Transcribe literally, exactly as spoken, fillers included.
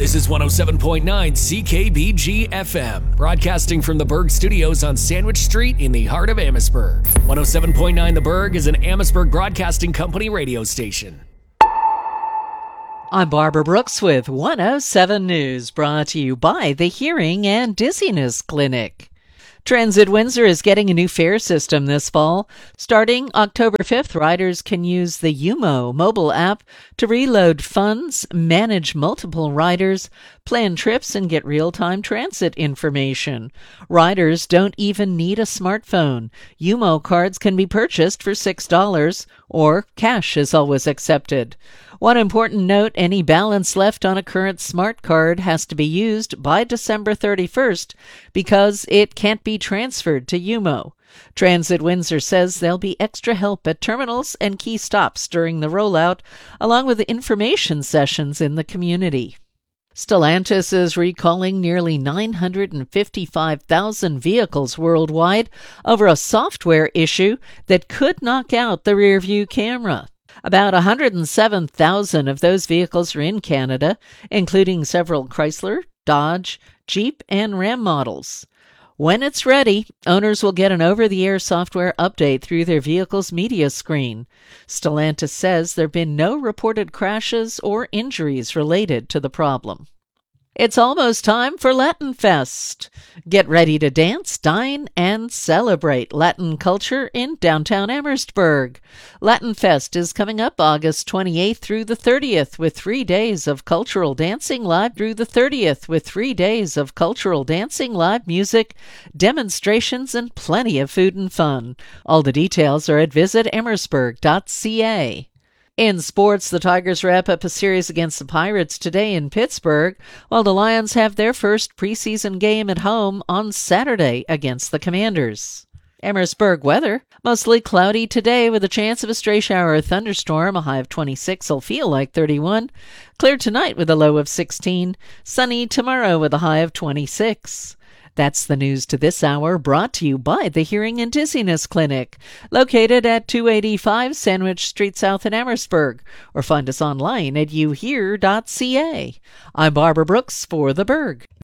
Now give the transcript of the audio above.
This is one oh seven point nine C K B G F M, broadcasting from the Berg Studios on Sandwich Street in the heart of Amherstburg. one oh seven point nine The Berg is an Amherstburg Broadcasting Company radio station. I'm Barbara Brooks with one oh seven News, brought to you by the Hearing and Dizziness Clinic. Transit Windsor is getting a new fare system this fall. Starting October fifth, riders can use the U M O mobile app to reload funds, manage multiple riders, plan trips, and get real-time transit information. Riders don't even need a smartphone. U M O cards can be purchased for six dollars, or cash is always accepted. One important note, any balance left on a current smart card has to be used by December thirty-first because it can't be transferred to U M O. Transit Windsor says there'll be extra help at terminals and key stops during the rollout, along with information sessions in the community. Stellantis is recalling nearly nine hundred fifty-five thousand vehicles worldwide over a software issue that could knock out the rear-view camera. About one hundred seven thousand of those vehicles are in Canada, including several Chrysler, Dodge, Jeep, and Ram models. When it's ready, owners will get an over-the-air software update through their vehicle's media screen. Stellantis says there have been no reported crashes or injuries related to the problem. It's almost time for Latin Fest. Get ready to dance, dine, and celebrate Latin culture in downtown Amherstburg. Latin Fest is coming up August twenty-eighth through the thirtieth with three days of cultural dancing live through the thirtieth with three days of cultural dancing, live music, demonstrations, and plenty of food and fun. All the details are at visit amherstburg dot c a. In sports, the Tigers wrap up a series against the Pirates today in Pittsburgh, while the Lions have their first preseason game at home on Saturday against the Commanders. Amherstburg weather, mostly cloudy today with a chance of a stray shower or thunderstorm. A high of twenty-six will feel like thirty-one. Clear tonight with a low of sixteen. Sunny tomorrow with a high of twenty-six. That's the news to this hour, brought to you by the Hearing and Dizziness Clinic, located at two eighty-five Sandwich Street South in Amherstburg, or find us online at u hear dot c a. I'm Barbara Brooks for The Berg.